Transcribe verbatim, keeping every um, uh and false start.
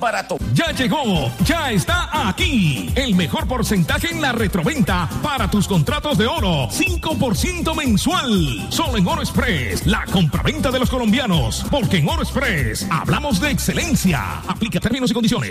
Barato. Ya llegó, ya está aquí. El mejor porcentaje en la retroventa para tus contratos de oro. cinco por ciento mensual. Solo en Oro Express, la compraventa de los colombianos. Porque en Oro Express hablamos de excelencia. Aplica términos y condiciones.